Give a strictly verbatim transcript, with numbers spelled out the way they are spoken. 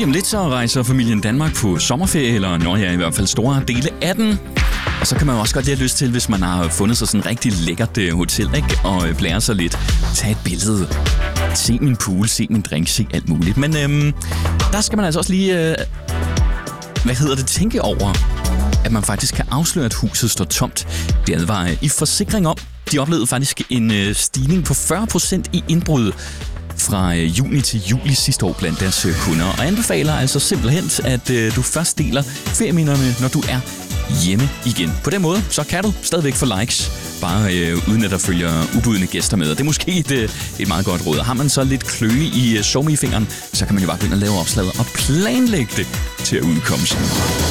Lige om lidt så rejser familien Danmark på sommerferie, eller når jeg i hvert fald store dele af den. Og så kan man også godt have lyst til, hvis man har fundet sig sådan et rigtig lækkert øh, hotel, ikke? Og øh, blære sig lidt. Tag et billede. Se min pool, se min drink, se alt muligt. Men øhm, der skal man altså også lige, øh, hvad hedder det, tænke over, at man faktisk kan afsløre, at huset står tomt. Det advarer I Forsikring om. De oplevede faktisk en øh, stigning på fyrre procent i indbrud fra øh, juni til juli sidste år blandt deres øh, kunder. Og anbefaler altså simpelthen, at øh, du først deler ferieminderne, når du er hjemme igen. På den måde, så kan du stadigvæk få likes, bare øh, uden at der følger ubudne gæster med. Og det er måske et, øh, et meget godt råd. Har man så lidt kløe i øh, somi-fingeren, så kan man jo bare begynde at lave opslaget og planlægge det til at udkomme.